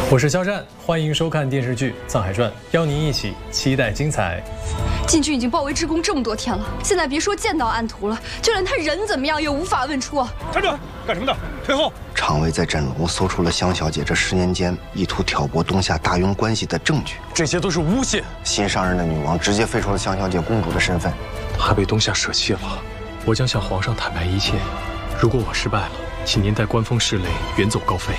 我是肖战，欢迎收看电视剧《藏海传》，邀您一起期待精彩。 禁军已经包围之宫这么多天了，现在别说见到暗图了，就连他人怎么样也无法问出啊！ 站住！干什么的？退后！ 常尉在镇龙搜出了香小姐这10年间意图挑拨东夏大庸关系的证据， 这些都是诬陷。 新上任的女王直接废除了香小姐公主的身份， 她被东夏舍弃了。我将向皇上坦白一切，如果我失败了，请您带官封侍雷远走高飞。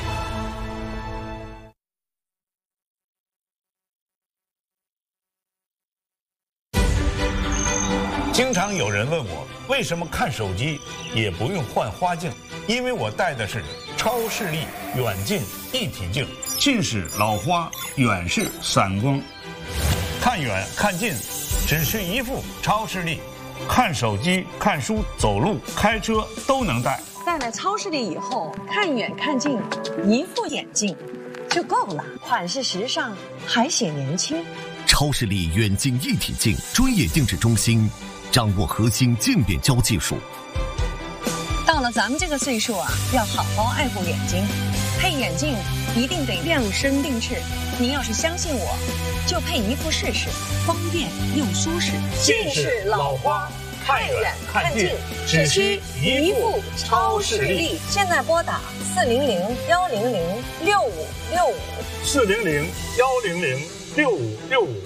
经常有人问我，为什么看手机也不用换花镜？因为我戴的是超视力远近一体镜，近视老花，远视散光，看远看近只需一副超视力，看手机、看书、走路、开车都能戴。 戴了超视力以后，看远看近，一副眼镜就够了，款式时尚，还显年轻。 超视力远近一体镜专业定制中心，掌握核心渐变焦技术。 到了咱们这个岁数啊，要好好爱护眼睛，配眼镜一定得量身定制。您要是相信我，就配一副试试，方便又舒适。 近视老花，看远看近只需一副超视力。 现在拨打 400-100-6565，400-100-6565。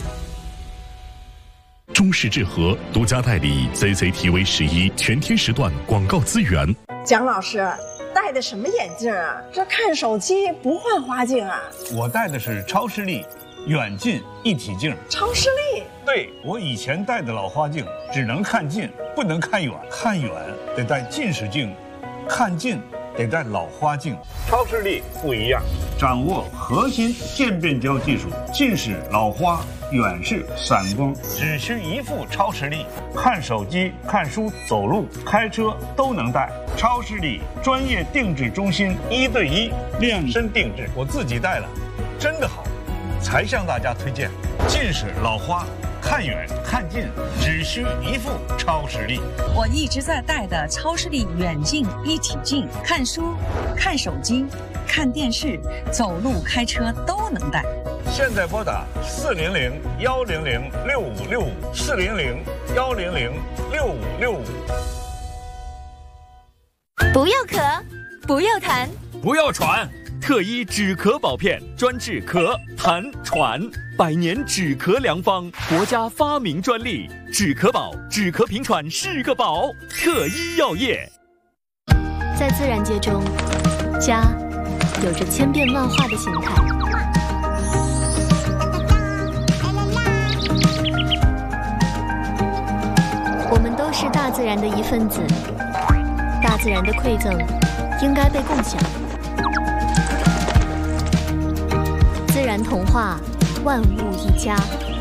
中视智和独家代理 CCTV11全天时段广告资源。 蒋老师戴的什么眼镜啊？这看手机不换花镜啊？ 我戴的是超视力远近一体镜。 超视力？ 对，我以前戴的老花镜只能看近，不能看远，看远得戴近视镜，看近得戴老花镜。超视力不一样，掌握核心渐变焦技术，近视老花，远视散光，只需一副超视力，看手机、看书、走路、开车都能戴。超视力专业定制中心，1对1量身定制，我自己戴了，真的好，才向大家推荐。近视老花，看远看近只需一副超视力。 我一直在戴的超视力远近一体镜，看书、看手机、看电视、走路、开车都能戴。 现在拨打400-100-6565，400-100-6565。 不要咳，不要痰， 不要喘，特医止咳宝片专治咳、痰、喘，100年止咳良方，国家发明专利。止咳宝，止咳平喘是个宝。特医药业。 在自然界中，家有着千变万化的形态。我们都是大自然的一份子，大自然的馈赠应该被共享。自然童话，万物一家。